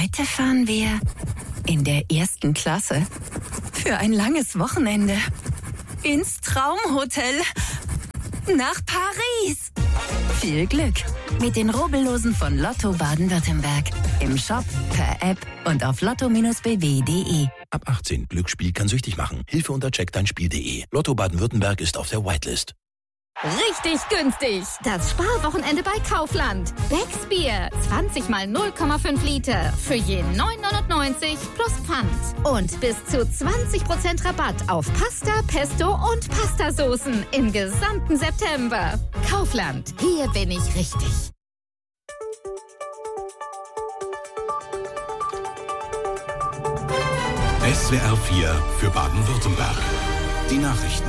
Heute fahren wir in der 1. Klasse für ein langes Wochenende ins Traumhotel nach Paris. Viel Glück mit den Rubbellosen von Lotto Baden-Württemberg. Im Shop, per App und auf lotto-bw.de. Ab 18. Glücksspiel kann süchtig machen. Hilfe unter checkdeinspiel.de. Lotto Baden-Württemberg ist auf der Whitelist. Richtig günstig! Das Sparwochenende bei Kaufland. Becks Bier, 20 mal 0,5 Liter für je 9,99 plus Pfand. Und bis zu 20% Rabatt auf Pasta, Pesto und Pastasoßen im gesamten September. Kaufland, hier bin ich richtig. SWR 4 für Baden-Württemberg. Die Nachrichten.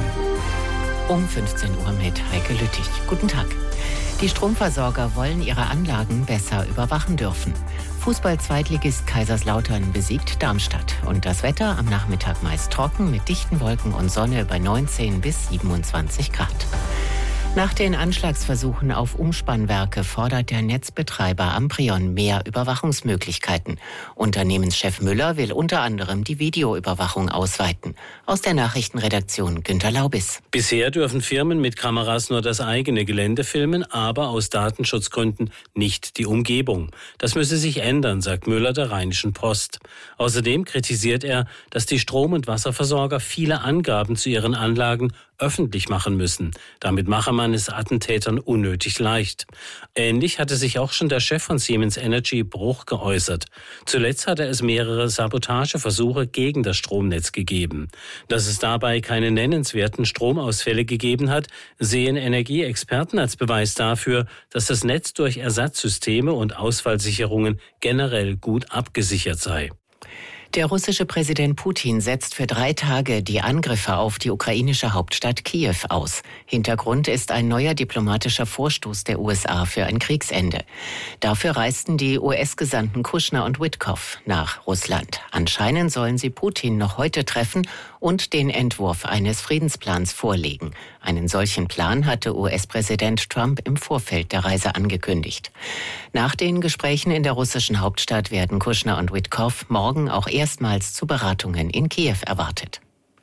Um 15 Uhr mit Heike Lüttich. Guten Tag. Die Stromversorger wollen ihre Anlagen besser überwachen dürfen. Fußball-Zweitligist Kaiserslautern besiegt Darmstadt. Und das Wetter am Nachmittag meist trocken mit dichten Wolken und Sonne bei 19 bis 27 Grad. Nach den Anschlagsversuchen auf Umspannwerke fordert der Netzbetreiber Amprion mehr Überwachungsmöglichkeiten. Unternehmenschef Müller will unter anderem die Videoüberwachung ausweiten. Aus der Nachrichtenredaktion Günter Laubis. Bisher dürfen Firmen mit Kameras nur das eigene Gelände filmen, aber aus Datenschutzgründen nicht die Umgebung. Das müsse sich ändern, sagt Müller der Rheinischen Post. Außerdem kritisiert er, dass die Strom- und Wasserversorger viele Angaben zu ihren Anlagen öffentlich machen müssen. Damit mache man es Attentätern unnötig leicht. Ähnlich hatte sich auch schon der Chef von Siemens Energy, Bruch, geäußert. Zuletzt hatte es mehrere Sabotageversuche gegen das Stromnetz gegeben. Dass es dabei keine nennenswerten Stromausfälle gegeben hat, sehen Energieexperten als Beweis dafür, dass das Netz durch Ersatzsysteme und Ausfallsicherungen generell gut abgesichert sei. Der russische Präsident Putin setzt für 3 Tage die Angriffe auf die ukrainische Hauptstadt Kiew aus. Hintergrund ist ein neuer diplomatischer Vorstoß der USA für ein Kriegsende. Dafür reisten die US-Gesandten Kushner und Witkoff nach Russland. Anscheinend sollen sie Putin noch heute treffen und den Entwurf eines Friedensplans vorlegen. Einen solchen Plan hatte US-Präsident Trump im Vorfeld der Reise angekündigt. Nach den Gesprächen in der russischen Hauptstadt werden Kushner und Witkoff morgen auch erstmals zu Beratungen in Kiew erwartet.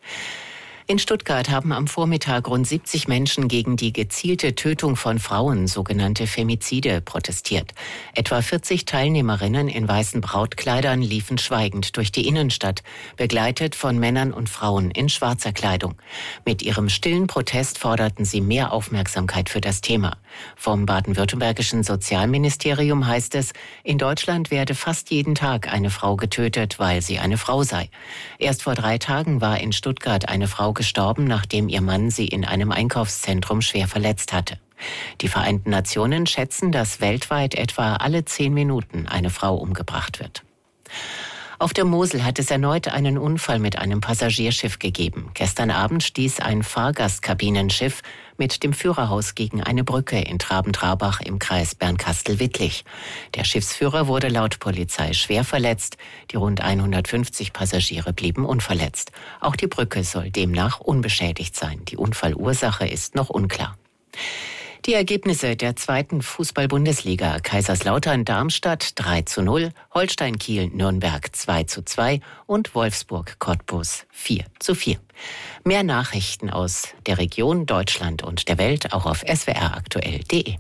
In Stuttgart haben am Vormittag rund 70 Menschen gegen die gezielte Tötung von Frauen, sogenannte Femizide, protestiert. Etwa 40 Teilnehmerinnen in weißen Brautkleidern liefen schweigend durch die Innenstadt, begleitet von Männern und Frauen in schwarzer Kleidung. Mit ihrem stillen Protest forderten sie mehr Aufmerksamkeit für das Thema. Vom baden-württembergischen Sozialministerium heißt es, in Deutschland werde fast jeden Tag eine Frau getötet, weil sie eine Frau sei. Erst vor 3 Tagen war in Stuttgart eine Frau gestorben, nachdem ihr Mann sie in einem Einkaufszentrum schwer verletzt hatte. Die Vereinten Nationen schätzen, dass weltweit etwa alle 10 Minuten eine Frau umgebracht wird. Auf der Mosel hat es erneut einen Unfall mit einem Passagierschiff gegeben. Gestern Abend stieß ein Fahrgastkabinenschiff mit dem Führerhaus gegen eine Brücke in Traben-Trarbach im Kreis Bernkastel-Wittlich. Der Schiffsführer wurde laut Polizei schwer verletzt. Die rund 150 Passagiere blieben unverletzt. Auch die Brücke soll demnach unbeschädigt sein. Die Unfallursache ist noch unklar. Die Ergebnisse der 2. Fußball-Bundesliga: Kaiserslautern-Darmstadt 3:0, Holstein-Kiel-Nürnberg 2:2 und Wolfsburg-Cottbus 4:4. Mehr Nachrichten aus der Region, Deutschland und der Welt auch auf swraktuell.de.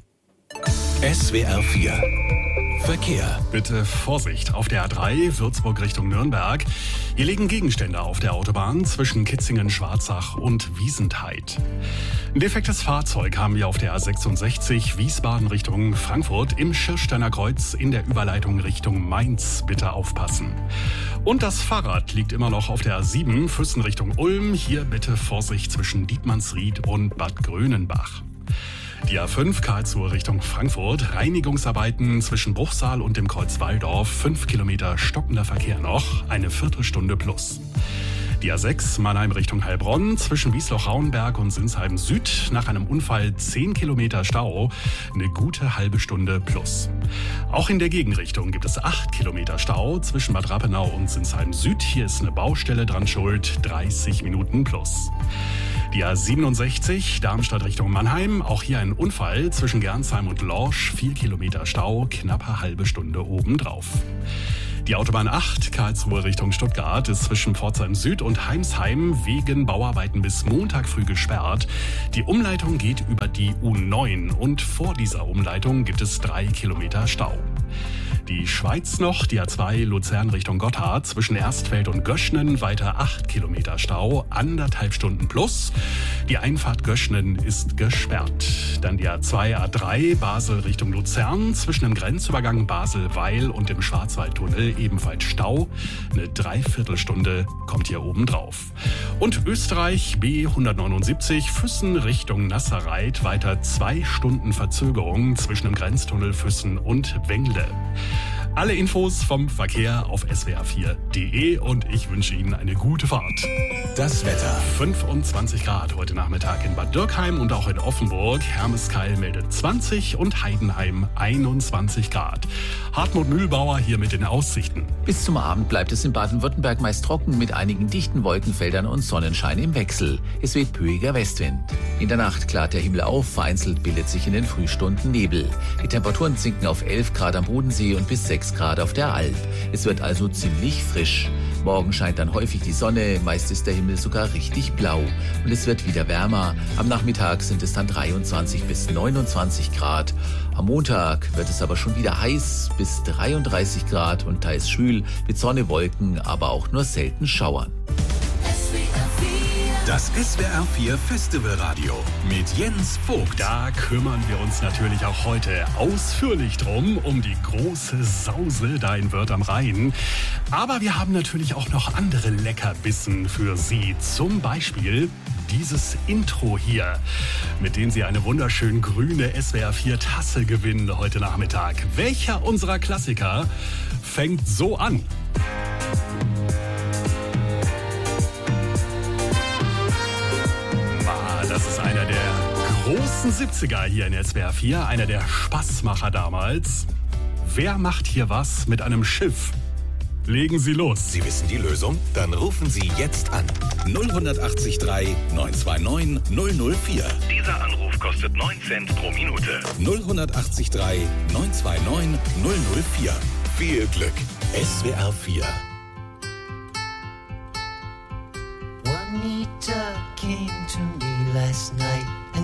SWR 4 Verkehr. Bitte Vorsicht auf der A3 Würzburg Richtung Nürnberg. Hier liegen Gegenstände auf der Autobahn zwischen Kitzingen-Schwarzach und Wiesentheid. Ein defektes Fahrzeug haben wir auf der A66 Wiesbaden Richtung Frankfurt im Schirsteiner Kreuz in der Überleitung Richtung Mainz. Bitte aufpassen. Und das Fahrrad liegt immer noch auf der A7 Füssen Richtung Ulm. Hier bitte Vorsicht zwischen Dietmannsried und Bad Grönenbach. Die A5 Karlsruhe Richtung Frankfurt, Reinigungsarbeiten zwischen Bruchsal und dem Kreuz Walldorf, 5 Kilometer stockender Verkehr noch, eine Viertelstunde plus. Die A6 Mannheim Richtung Heilbronn, zwischen Wiesloch-Rauenberg und Sinsheim Süd, nach einem Unfall 10 Kilometer Stau, eine gute halbe Stunde plus. Auch in der Gegenrichtung gibt es 8 Kilometer Stau zwischen Bad Rappenau und Sinsheim Süd, hier ist eine Baustelle dran schuld, 30 Minuten plus. Die A67 Darmstadt Richtung Mannheim, auch hier ein Unfall zwischen Gernsheim und Lorsch, 4 Kilometer Stau, knappe halbe Stunde obendrauf. Die Die Autobahn 8 Karlsruhe Richtung Stuttgart ist zwischen Pforzheim Süd und Heimsheim wegen Bauarbeiten bis Montag früh gesperrt. Die Umleitung geht über die U9 und vor dieser Umleitung gibt es 3 Kilometer Stau. Die Schweiz noch, die A2 Luzern Richtung Gotthard, zwischen Erstfeld und Göschnen weiter 8 Kilometer Stau, 1,5 Stunden plus. Die Einfahrt Göschnen ist gesperrt. Dann die A2 A3 Basel Richtung Luzern, zwischen dem Grenzübergang Basel-Weil und dem Schwarzwaldtunnel ebenfalls Stau. Eine Dreiviertelstunde kommt hier oben drauf. Und Österreich B179 Füssen Richtung Nasserreit, weiter 2 Stunden Verzögerung zwischen dem Grenztunnel Füssen und Wengle. Alle Infos vom Verkehr auf swr4.de und ich wünsche Ihnen eine gute Fahrt. Das Wetter. 25 Grad heute Nachmittag in Bad Dürkheim und auch in Offenburg. Hermeskeil meldet 20 und Heidenheim 21 Grad. Hartmut Mühlbauer hier mit den Aussichten. Bis zum Abend bleibt es in Baden-Württemberg meist trocken mit einigen dichten Wolkenfeldern und Sonnenschein im Wechsel. Es weht böiger Westwind. In der Nacht klart der Himmel auf, vereinzelt bildet sich in den Frühstunden Nebel. Die Temperaturen sinken auf 11 Grad am Bodensee und bis 6 Grad auf der Alp. Es wird also ziemlich frisch. Morgen scheint dann häufig die Sonne, meist ist der Himmel sogar richtig blau. Und es wird wieder wärmer. Am Nachmittag sind es dann 23 bis 29 Grad. Am Montag wird es aber schon wieder heiß, bis 33 Grad und teils schwül, mit Sonne, Wolken, aber auch nur selten Schauern. Das SWR4 Festivalradio mit Jens Vogt. Da kümmern wir uns natürlich auch heute ausführlich drum, um die große Sause da in Wörth am Rhein. Aber wir haben natürlich auch noch andere Leckerbissen für Sie. Zum Beispiel dieses Intro hier, mit dem Sie eine wunderschön grüne SWR4-Tasse gewinnen heute Nachmittag. Welcher unserer Klassiker fängt so an? Das ist einer der großen 70er hier in SWR 4, einer der Spaßmacher damals. Wer macht hier was mit einem Schiff? Legen Sie los. Sie wissen die Lösung? Dann rufen Sie jetzt an. 0183 929 004. Dieser Anruf kostet 9 Cent pro Minute. 0183 929 004. Viel Glück. SWR 4. Juanita came to me last night.